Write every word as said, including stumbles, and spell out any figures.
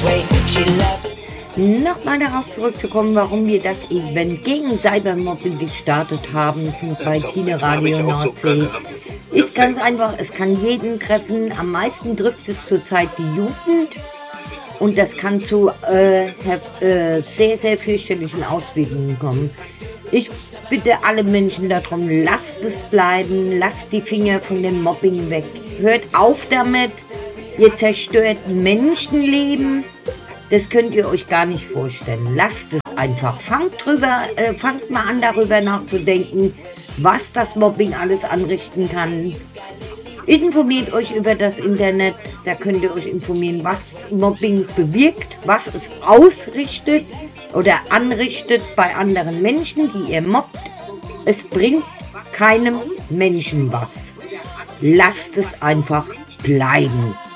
Nochmal darauf zurückzukommen, warum wir das Event gegen Cybermobbing gestartet haben bei Tine Radio Nordsee. Ist ganz einfach, es kann jeden treffen. Am meisten trifft es zurzeit die Jugend und das kann zu äh, äh, sehr, sehr fürchterlichen Auswirkungen kommen. Ich bitte alle Menschen darum, lasst es bleiben, lasst die Finger von dem Mobbing weg. Hört auf damit, ihr zerstört Menschenleben. Das könnt ihr euch gar nicht vorstellen. Lasst es einfach. Fangt, drüber, äh, fangt mal an, darüber nachzudenken, was das Mobbing alles anrichten kann. Informiert euch über das Internet. Da könnt ihr euch informieren, was Mobbing bewirkt, was es ausrichtet oder anrichtet bei anderen Menschen, die ihr mobbt. Es bringt keinem Menschen was. Lasst es einfach bleiben.